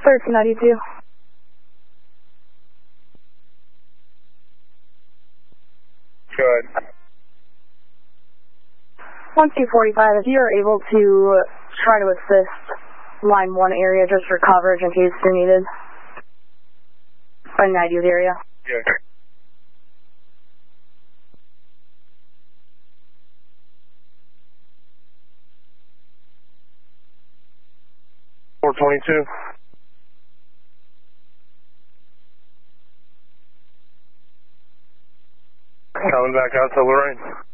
1392. Go ahead. 1245, if you are able to try to assist line 1 area just for coverage in case you're needed. By 90th area. Yeah. $422. Coming back out to Lorraine.